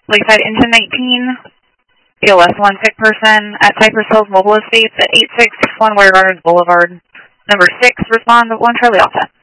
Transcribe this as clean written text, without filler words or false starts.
Lakeside Engine 19, BLS 1 sick person at Cypress Hills Mobile Estates at 861 Waregarden Boulevard. Number 6, respond 1 Charlie Alpha.